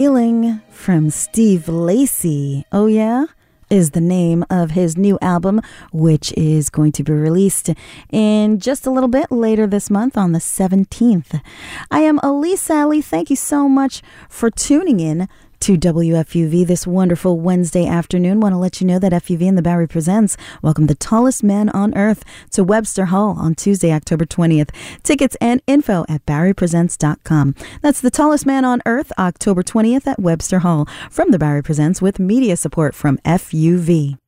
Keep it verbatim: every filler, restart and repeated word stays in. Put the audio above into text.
Healing from Steve Lacy. Oh, yeah? Is the name of his new album, which is going to be released in just a little bit later this month on the seventeenth. I am Elise Sally. Thank you so much for tuning in to W F U V this wonderful Wednesday afternoon. Want to let you know that F U V and the Bowery Presents welcome the tallest man on earth to Webster Hall on Tuesday, October twentieth. Tickets and info at bowery presents dot com. That's the tallest man on earth, October twentieth at Webster Hall from the Bowery Presents with media support from F U V.